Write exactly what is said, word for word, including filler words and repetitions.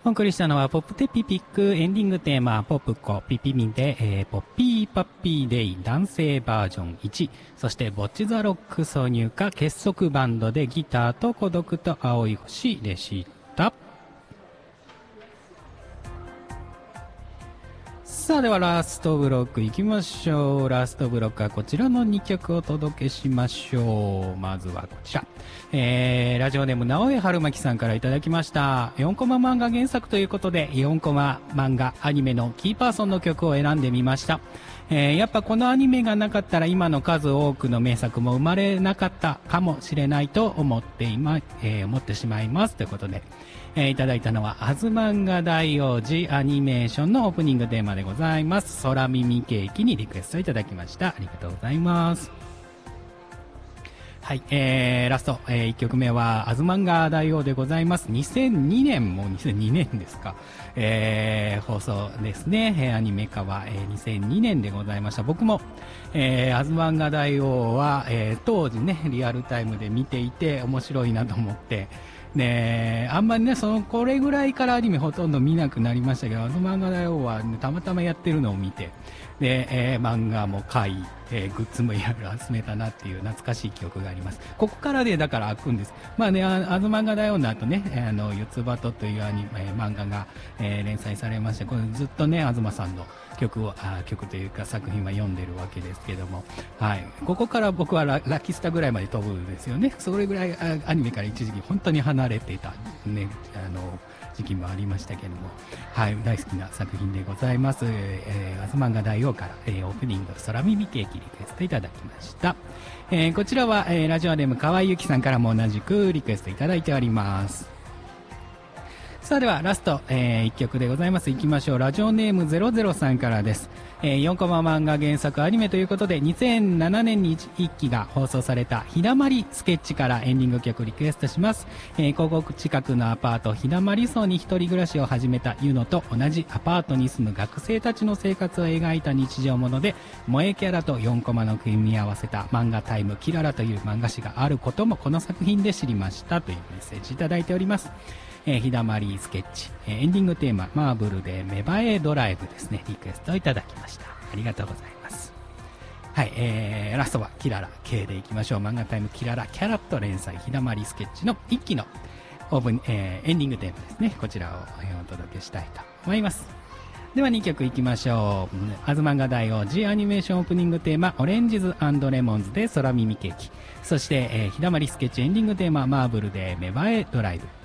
お送りしたのはポップテピピックエンディングテーマポップコピピミンで、えー、ポッピーパッピーデイ男性バージョンいち、そしてボッチザロック挿入歌結束バンドでギターと孤独と青い星でした。さあではラストブロックいきましょう。ラストブロックはこちらのにきょくをお届けしましょう。まずはこちら、えー、ラジオネーム直江春巻さんからいただきました。よんコマ漫画原作ということでよんコマ漫画アニメのキーパーソンの曲を選んでみました。えー、やっぱこのアニメがなかったら今の数多くの名作も生まれなかったかもしれないと思っていま、えー、思ってしまいますということで、えー、いただいたのはアズマンガ大王子アニメーションのオープニングテーマでございます。空耳ケーキにリクエストいただきました。ありがとうございます。はい、えー、ラスト、えー、いっきょくめはアズマンガ大王でございます。にせんにねん、もうにせんにねんですか、えー、放送ですね。えー、アニメ化は、えー、にせんにねんでございました。僕も、えー、アズマンガ大王は、えー、当時ねリアルタイムで見ていて面白いなと思って、ね、あんまりねそのこれぐらいからアニメほとんど見なくなりましたけど、アズマンガ大王は、ね、たまたまやってるのを見て、で、えー、漫画も買い、えー、グッズもいろいろ集めたなっていう懐かしい記憶があります。ここからでだから開くんです。まあね、アズマンガ大王の後ね、あの四つ葉とというアニメ、えー、漫画が、えー、連載されまして、これずっとね東さんの曲をあ曲というか作品は読んでるわけですけども、はい、ここから僕は ラ, ラキスタぐらいまで飛ぶんですよね。それぐらいアニメから一時期本当に離れていた、ね、あの時期もありましたけども、はい、大好きな作品でございます。えー、アズマンガ大王から、えー、オープニング空耳ケーキリクエストいただきました。えー、こちらは、えー、ラジオネーム河合ゆきさんからも同じくリクエストいただいております。さあではラスト、えー、いっきょくでございます。いきましょう。ラジオネームゼロゼロさんからです。えー、よんコマ漫画原作アニメということでにせんななねんにいっきが放送されたひだまりスケッチからエンディング曲リクエストします。えー、広告近くのアパートひだまり荘に一人暮らしを始めたユノと同じアパートに住む学生たちの生活を描いた日常もので、萌えキャラとよんコマの組み合わせた漫画タイムキララという漫画誌があることもこの作品で知りましたというメッセージいただいております。えー、ひだまりスケッチ、えー、エンディングテーママーブルで芽生えドライブですね、リクエストいただきました。ありがとうございます。はい、えー、ラストはキララ K でいきましょう。漫画タイムキララキャラット連載ひだまりスケッチのいっきのオープン、えー、エンディングテーマですね。こちらをお届けしたいと思います。ではにきょくいきましょう。アズマンガ大王 G アニメーションオープニングテーマオレンジズ&レモンズで空耳ケーキ、そして、えー、ひだまりスケッチエンディングテーママーブルで芽生えドライブ。